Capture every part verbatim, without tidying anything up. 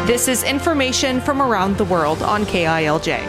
This is information from around the world on K I L J.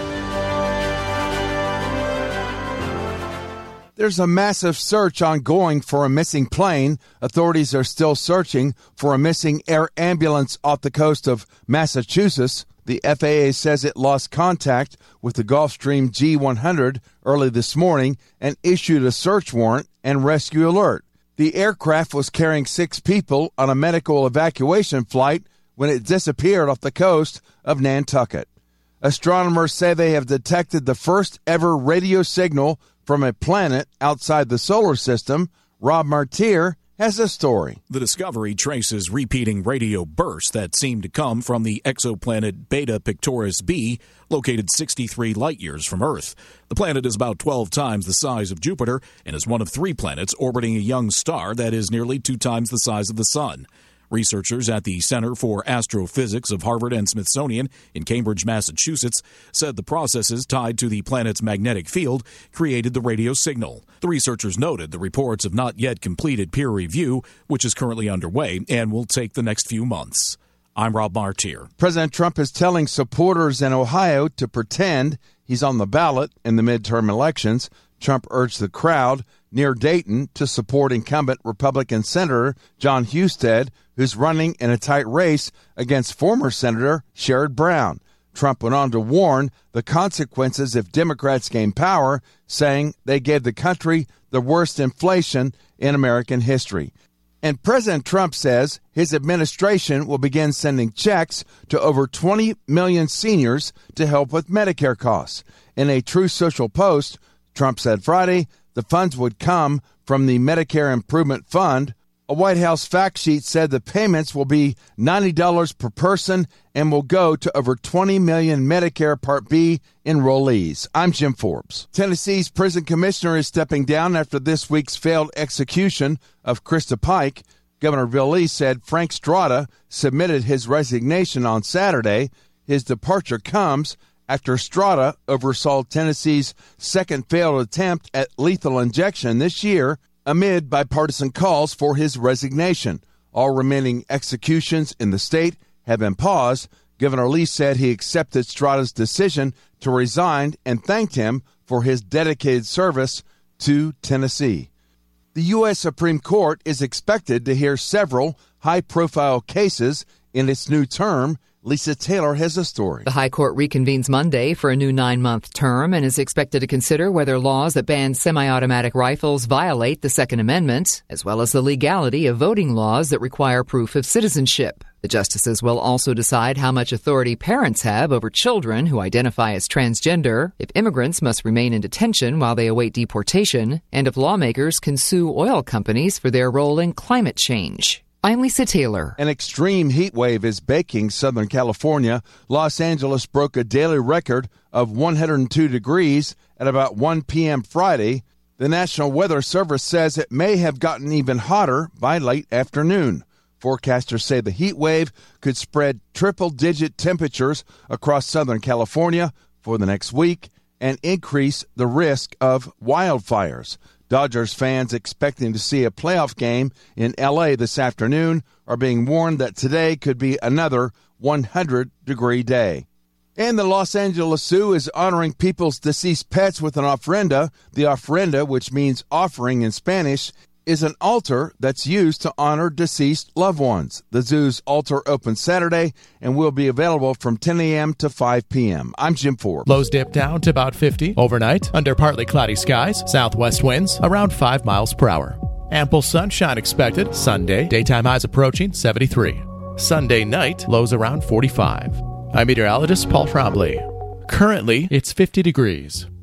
There's a massive search ongoing for a missing plane. Authorities are still searching for a missing air ambulance off the coast of Massachusetts. The F A A says it lost contact with the Gulfstream G one hundred early this morning and issued a search warrant and rescue alert. The aircraft was carrying six people on a medical evacuation flight when it disappeared off the coast of Nantucket. Astronomers say they have detected the first ever radio signal from a planet outside the solar system. Rob Martier has a story. The discovery traces repeating radio bursts that seem to come from the exoplanet Beta Pictoris b, located sixty-three light-years from Earth. The planet is about twelve times the size of Jupiter and is one of three planets orbiting a young star that is nearly two times the size of the Sun. Researchers at the Center for Astrophysics of Harvard and Smithsonian in Cambridge, Massachusetts, said the processes tied to the planet's magnetic field created the radio signal. The researchers noted the reports have not yet completed peer review, which is currently underway and will take the next few months. I'm Rob Martier. President Trump is telling supporters in Ohio to pretend he's on the ballot in the midterm elections. Trump urged the crowd near Dayton to support incumbent Republican Senator John Husted, who's running in a tight race against former Senator Sherrod Brown. Trump went on to warn the consequences if Democrats gain power, saying they gave the country the worst inflation in American history. And President Trump says his administration will begin sending checks to over twenty million seniors to help with Medicare costs. In a Truth Social post, Trump said Friday the funds would come from the Medicare Improvement Fund. A White House fact sheet said the payments will be ninety dollars per person and will go to over twenty million Medicare Part B enrollees. I'm Jim Forbes. Tennessee's prison commissioner is stepping down after this week's failed execution of Krista Pike. Governor Bill Lee said Frank Strada submitted his resignation on Saturday. His departure comes after Strada oversaw Tennessee's second failed attempt at lethal injection this year, amid bipartisan calls for his resignation. All remaining executions in the state have been paused. Governor Lee said he accepted Strada's decision to resign and thanked him for his dedicated service to Tennessee. The U S Supreme Court is expected to hear several high-profile cases in its new term. Lisa Taylor has a story. The High Court reconvenes Monday for a new nine-month term and is expected to consider whether laws that ban semi-automatic rifles violate the Second Amendment, as well as the legality of voting laws that require proof of citizenship. The justices will also decide how much authority parents have over children who identify as transgender, if immigrants must remain in detention while they await deportation, and if lawmakers can sue oil companies for their role in climate change. I'm Lisa Taylor. An extreme heat wave is baking Southern California. Los Angeles broke a daily record of one hundred two degrees at about one p.m. Friday. The National Weather Service says it may have gotten even hotter by late afternoon. Forecasters say the heat wave could spread triple-digit temperatures across Southern California for the next week and increase the risk of wildfires. Dodgers fans expecting to see a playoff game in L A this afternoon are being warned that today could be another one hundred degree day. And the Los Angeles Zoo is honoring people's deceased pets with an ofrenda. The ofrenda, which means offering in Spanish, is an altar that's used to honor deceased loved ones. The zoo's altar opens Saturday and will be available from ten a.m. to five p.m. I'm Jim Forbes. Lows dip down to about fifty overnight under partly cloudy skies. Southwest winds around five miles per hour. Ample sunshine expected Sunday. Daytime highs approaching seventy-three. Sunday night, lows around forty-five. I'm meteorologist Paul Trombley. Currently, it's fifty degrees.